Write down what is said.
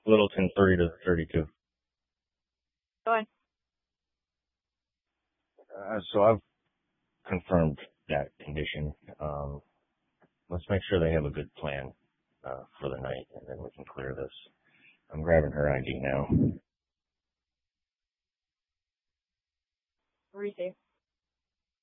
Littleton 30 to 32. Go on. So I've confirmed that condition. Let's make sure they have a good plan for the night, and then we can clear this. I'm grabbing her ID now. What do you say?